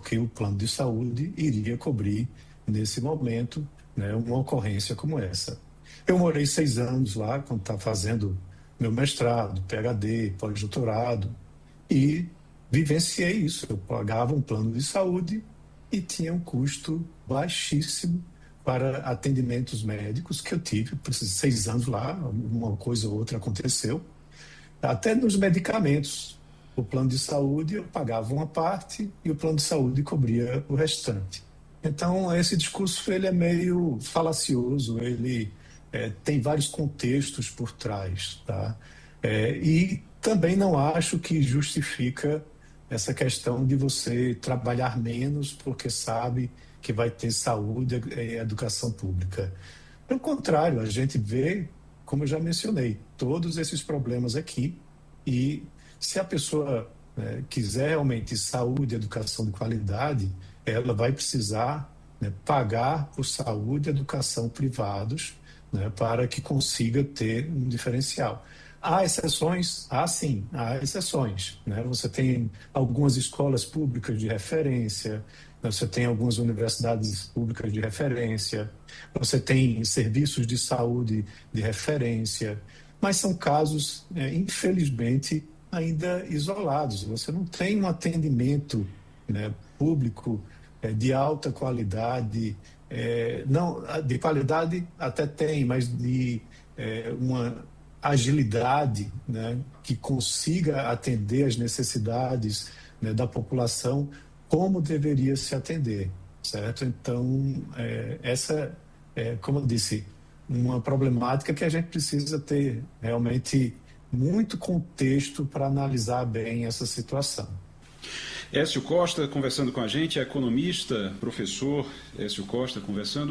porque o plano de saúde iria cobrir, nesse momento, né, uma ocorrência como essa. Eu morei 6 anos lá, quando estava fazendo meu mestrado, PhD, pós-doutorado, e vivenciei isso. Eu pagava um plano de saúde e tinha um custo baixíssimo para atendimentos médicos que eu tive. Eu precisei 6 anos lá, uma coisa ou outra aconteceu. Até nos medicamentos, o plano de saúde eu pagava uma parte e o plano de saúde cobria o restante. Então, esse discurso ele é meio falacioso, ele tem vários contextos por trás, tá? E também não acho que justifica essa questão de você trabalhar menos porque sabe que vai ter saúde e educação pública. Pelo contrário, a gente vê, como eu já mencionei, todos esses problemas aqui, e se a pessoa quiser realmente saúde e educação de qualidade, ela vai precisar, né, pagar por saúde e educação privados, né, para que consiga ter um diferencial. Há exceções? Há sim, há exceções, né? Você tem algumas escolas públicas de referência, você tem algumas universidades públicas de referência, você tem serviços de saúde de referência, mas são casos, infelizmente, ainda isolados. Você não tem um atendimento, né, público de alta qualidade, não, de qualidade até tem, mas de uma agilidade, né, que consiga atender as necessidades, né, da população como deveria se atender, certo? Então, essa como eu disse, uma problemática que a gente precisa ter realmente muito contexto para analisar bem essa situação. Écio Costa conversando com a gente, é economista, professor Écio Costa conversando.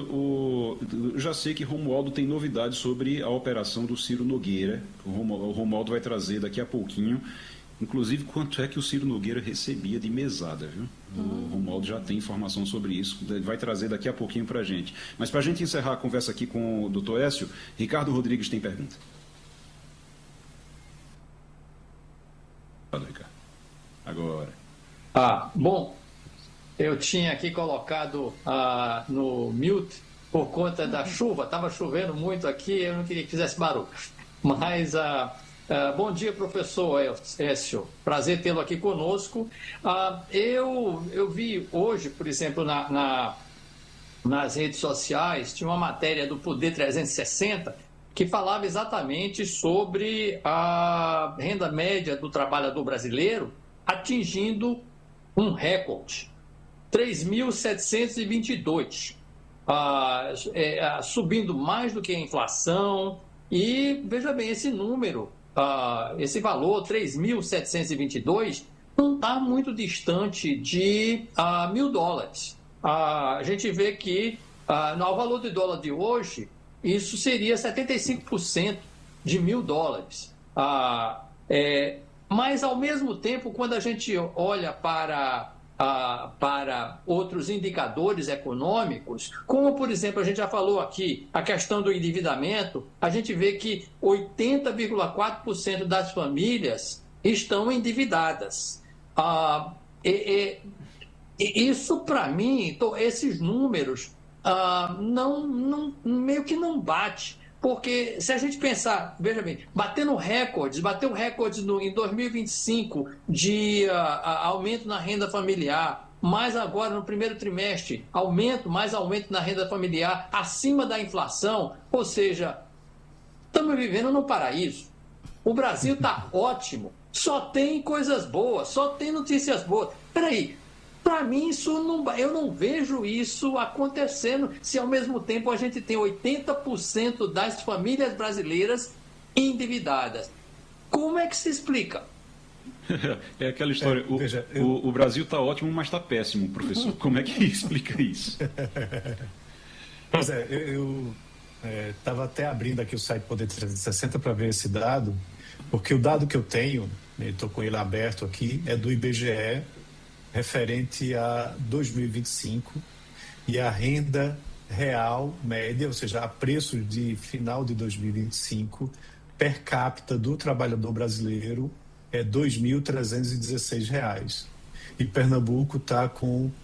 Eu já sei que Romualdo tem novidades sobre a operação do Ciro Nogueira. O Romualdo vai trazer daqui a pouquinho, inclusive quanto é que o Ciro Nogueira recebia de mesada, viu? O Romualdo já tem informação sobre isso, ele vai trazer daqui a pouquinho para a gente. Mas para a gente encerrar a conversa aqui com o doutor Écio, Ricardo Rodrigues tem pergunta. Ricardo. Agora. Bom, eu tinha aqui colocado no mute por conta da chuva, estava chovendo muito aqui, eu não queria que fizesse barulho. Mas, bom dia, professor Écio, prazer tê-lo aqui conosco. Eu vi hoje, por exemplo, nas redes sociais, tinha uma matéria do Poder 360 que falava exatamente sobre a renda média do trabalhador brasileiro atingindo um recorde, 3.722, subindo mais do que a inflação. E veja bem, esse número, esse valor, 3.722, não está muito distante de $1.000. A gente vê que, no valor do dólar de hoje, isso seria 75% de $1.000. Mas, ao mesmo tempo, quando a gente olha para outros indicadores econômicos, como, por exemplo, a gente já falou aqui, a questão do endividamento, a gente vê que 80,4% das famílias estão endividadas. Isso, para mim, esses números meio que não bate. Porque se a gente pensar, veja bem, bateu recordes em 2025 de aumento na renda familiar, mais agora no primeiro trimestre, mais aumento na renda familiar acima da inflação, ou seja, estamos vivendo no paraíso. O Brasil está ótimo, só tem coisas boas, só tem notícias boas. Peraí. Para mim, eu não vejo isso acontecendo se, ao mesmo tempo, a gente tem 80% das famílias brasileiras endividadas. Como é que se explica? É aquela história, o Brasil está ótimo, mas está péssimo, professor. Como é que explica isso? Pois eu estava até abrindo aqui o site Poder 360 para ver esse dado, porque o dado que eu tenho, estou com ele aberto aqui, é do IBGE, referente a 2025, e a renda real média, ou seja, a preço de final de 2025, per capita do trabalhador brasileiro é R$ 2.316. E Pernambuco está com